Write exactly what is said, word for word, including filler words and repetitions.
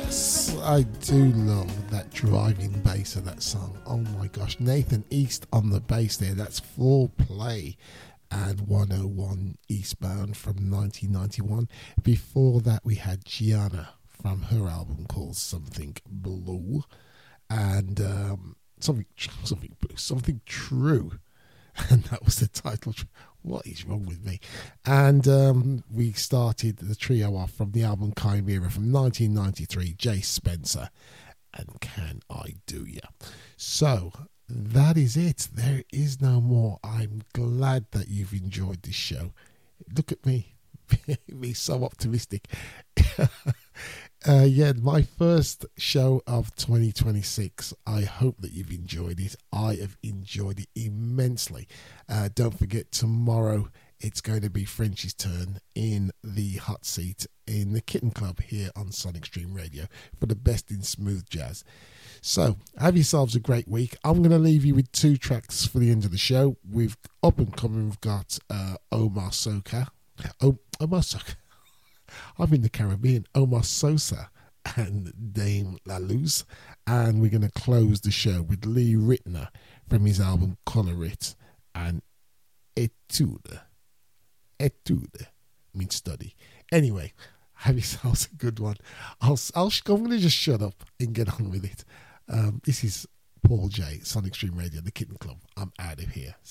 I do love that driving bass of that song. Oh my gosh, Nathan East on the bass there. That's Full Play and one oh one Eastbound from nineteen ninety-one. Before that, we had Gianna from her album called Something Blue and um, something, something blue, something true. And that was the title. What is wrong with me? And um, we started the trio off from the album Chimera from nineteen ninety-three, Jay Spencer and Can I Do Ya? So that is it. There is no more. I'm glad that you've enjoyed this show. Look at me, me so optimistic. Uh, yeah, my first show of twenty twenty-six. I hope that you've enjoyed it. I have enjoyed it immensely. Uh, don't forget, tomorrow it's going to be French's turn in the hot seat in the Kitten Club here on Sonic Stream Radio for the best in smooth jazz. So, have yourselves a great week. I'm going to leave you with two tracks for the end of the show. We've up and coming, we've got uh, Omar Soka. Oh, Omar Soka. I'm in the Caribbean, Omar Sosa and Dame La Luz. And we're going to close the show with Lee Ritner from his album Color It and Etude. Etude means study. Anyway, have yourselves a good one. I'll, I'll, I'm going to just shut up and get on with it. Um, this is Paul J, Sonic Stream Radio, the Kitten Club. I'm out of here.